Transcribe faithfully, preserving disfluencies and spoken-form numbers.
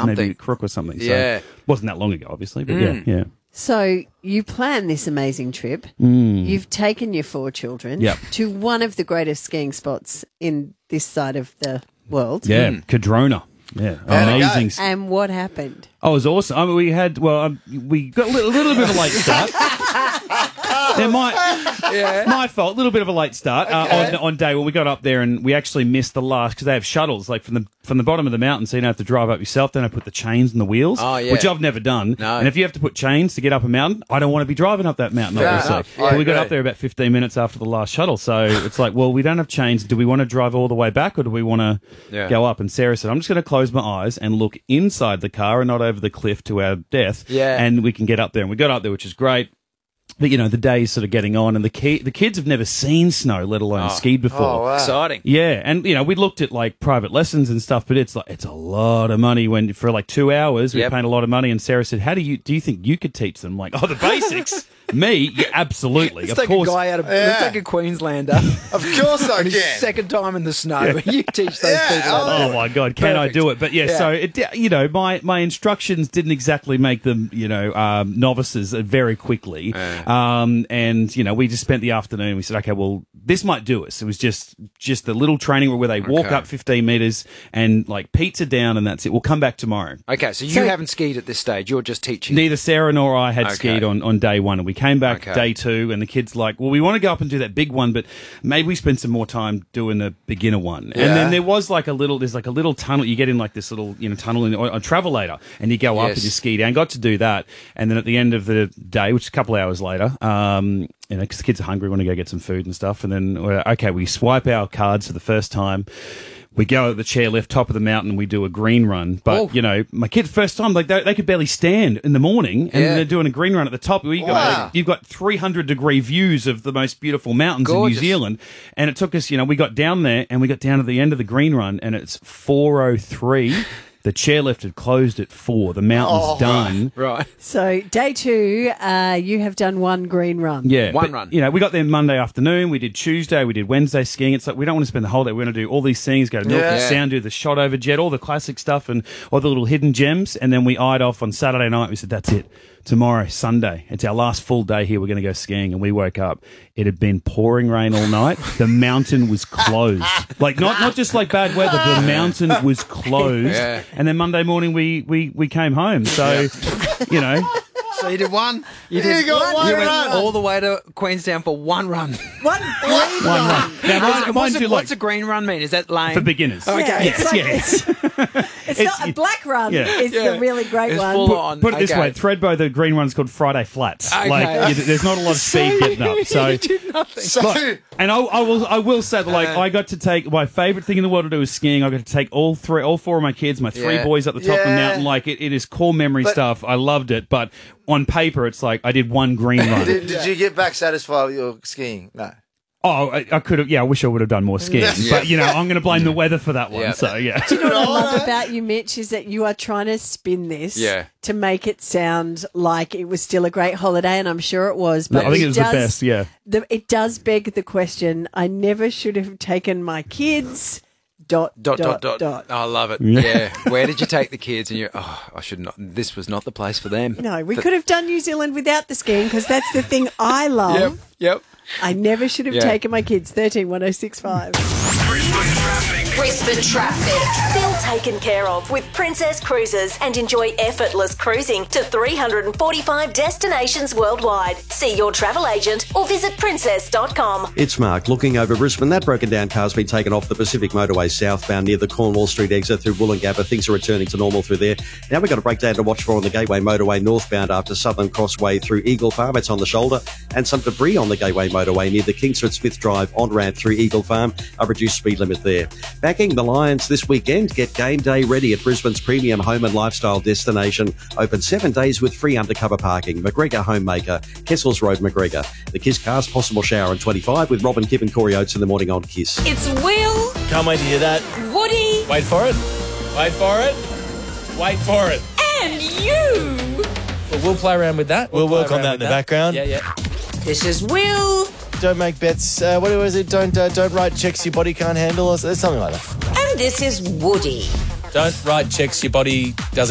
something. maybe crook or something. So Yeah. wasn't that long ago, obviously, but Mm. yeah, yeah. So you plan this amazing trip. Mm. You've taken your four children Yep. to one of the greatest skiing spots in this side of the world. Yeah, Cadrona. Yeah, amazing. And what happened? Oh, it was awesome. I mean, we had, well, um, we got a little, little bit of a late start. Yeah, my, Yeah. my fault. A little bit of a late start uh, Okay. on, on day when we got up there, and we actually missed the last because they have shuttles like from the from the bottom of the mountain, so you don't have to drive up yourself. Then I put the chains in the wheels, Oh, yeah. which I've never done. No. And if you have to put chains to get up a mountain, I don't want to be driving up that mountain. Fair obviously, enough. but I we got agree. up there about fifteen minutes after the last shuttle, so it's like, well, we don't have chains. Do we want to drive all the way back, or do we want to Yeah. go up? And Sarah said, I'm just going to close my eyes and look inside the car and not over the cliff to our death. Yeah. And we can get up there. And we got up there, which is great. But, you know, the day's sort of getting on, and the ki- the kids have never seen snow, let alone Oh. skied before. Oh, wow. Exciting. Yeah, and you know, we looked at like private lessons and stuff, but it's like it's a lot of money when for like two hours we Yep. paying a lot of money. And Sarah said, "How do you do you think you could teach them?" I'm like, oh, the basics. Me, yeah, absolutely, Let's of take course. a guy out of. Yeah. Let's take a Queenslander. Of course I on his can. second time in the snow. You teach those Yeah, people. how to Oh do it. my God, can Perfect. I do it? But yeah, Yeah. so it, you know, my, my instructions didn't exactly make them, you know, um, novices uh, very quickly. Um, and you know, we just spent the afternoon. We said, okay, well, this might do us. It was just just a little training where they walk Okay. up fifteen meters and like pizza down, and that's it. We'll come back tomorrow. Okay, so you So- haven't skied at this stage. You're just teaching. Neither Sarah nor I had Okay. skied on, on day one, and we came back Okay. day two, and the kids like, well, we want to go up and do that big one, but maybe we spend some more time doing the beginner one. And Yeah. then there was like a little, there's like a little tunnel. You get in like this little, you know, tunnel in a Travelator, and you go up Yes. and you ski down. Got to do that, and then at the end of the day, which is a couple hours later, um, you know, because the kids are hungry, want to go get some food and stuff, and then we're, okay, we swipe our cards for the first time. We go at the chairlift, top of the mountain, we do a green run. But, Oh. you know, my kids, first time, like, they, they could barely stand in the morning, and Yeah. they're doing a green run at the top. You got, Wow. You've got three hundred degree views of the most beautiful mountains Gorgeous. in New Zealand. And it took us, you know, we got down there, and we got down to the end of the green run, and it's four oh three. The chairlift had closed at four. The mountain's Oh, done. Right. So day two, uh, you have done one green run. Yeah, One but, run. You know, we got there Monday afternoon. We did Tuesday. We did Wednesday skiing. It's like we don't want to spend the whole day. We're going to do all these things. Go to Milford Yeah. Sound, do the shot over jet, all the classic stuff, and all the little hidden gems. And then we eyed off on Saturday night. We said, "That's it. Tomorrow, Sunday. It's our last full day here. We're going to go skiing." And we woke up. It had been pouring rain all night. The mountain was closed. Like not not just like bad weather. The mountain was closed. Yeah. And then Monday morning we we we came home. So, you know. So you did one. You You did got one You went run. all the way to Queenstown for one run. One green One run. run. Now, mind, what's, mind a, you, what's like, a green run mean? Is that lame? for beginners. Okay. Yeah, it's Yes, like- yes. It's, It's- not a black run. Yeah. It's Yeah. the really great It's one. full Put, on. put it this Okay. way, Threadbow, the green one's called Friday Flats. Okay. Like, you, there's not a lot of speed getting up. So, You did nothing. So Look, and I, I will, I will say that, like, Uh, I got to take my favorite thing in the world to do is skiing. I got to take all three, all four of my kids, my three Yeah. boys up the top of the Yeah. mountain. Like, it, it is core memory But- stuff. I loved it, but on paper, it's like I did one green run. did, did you get back satisfied with your skiing? No. Oh, I, I could have. Yeah, I wish I would have done more skiing. Yeah. But you know, I'm going to blame the weather for that one. Yeah. So yeah. Do you know what I love about you, Mitch, is that you are trying to spin this Yeah. to make it sound like it was still a great holiday, and I'm sure it was. But I think it was the does- best. Yeah. the- it does beg the question, I never should have taken my kids, dot, Dot, dot, dot, dot, dot. I love it. Yeah. Where did you take the kids? And you're, oh, I should not. This was not the place for them. No, we could have done New Zealand without the skiing, because that's the thing I love. Yep. Yep. I never should have Yeah. taken my kids. thirteen one oh six five. Brisbane traffic. Feel taken care of with Princess Cruises and enjoy effortless cruising to three hundred forty-five destinations worldwide. See your travel agent or visit princess dot com. It's Mark looking over Brisbane. That broken down car's been taken off the Pacific Motorway southbound near the Cornwall Street exit through Wollongabba. Things are returning to normal through there. Now we've got a breakdown to watch for on the Gateway Motorway northbound after Southern Crossway through Eagle Farm. It's on the shoulder. And some debris on the Gateway Motorway near the Kingsford Smith Drive on-ramp through Eagle Farm. A reduced speed limit there. Backing the Lions this weekend. Get game day ready at Brisbane's premium home and lifestyle destination. Open seven days with free undercover parking. McGregor Homemaker, Kessels Road, McGregor. The Kiss Cars possible shower in twenty-five with Robin, Kip and Corey Oates in the morning on Kiss. It's Will, Can't wait to hear that. Woody, Wait for it. Wait for it. Wait for it. and you. Well, we'll play around with that. We'll, We'll work play on around that in with the that. background. Yeah, yeah. This is Will, Don't make bets. Uh, what was it? Don't uh, don't write checks your body can't handle or something like that. and this is Woody. Don't write checks your body doesn't